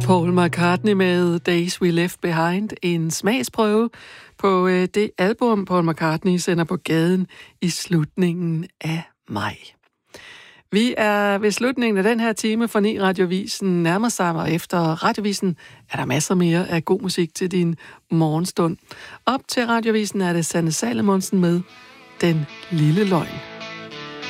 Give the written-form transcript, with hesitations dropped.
Paul McCartney med Days We Left Behind, en smagsprøve på det album, Paul McCartney sender på gaden i slutningen af maj. Vi er ved slutningen af den her time, for 9 Radiovisen nærmer sig, og efter Radiovisen er der masser mere af god musik til din morgenstund. Op til Radiovisen er det Sanne Salomonsen med Den Lille Løgn.